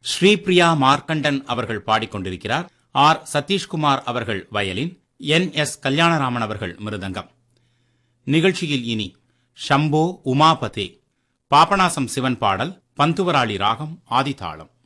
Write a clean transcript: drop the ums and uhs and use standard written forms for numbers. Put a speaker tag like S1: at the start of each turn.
S1: ஸ்ரீபிரியா மார்க்கண்டன் அவர்கள் பாடிக்கொண்டிருக்கிறார். ஆர் சதீஷ்குமார் அவர்கள் வயலின், என்.எஸ். கல்யாணராமன் அவர்கள் மிருதங்கம். நிகழ்ச்சியில் இனி ஷம்போ உமாபதே, பாபநாசம் சிவன் பாடல், பந்துவராளி ராகம், ஆதிதாளம்.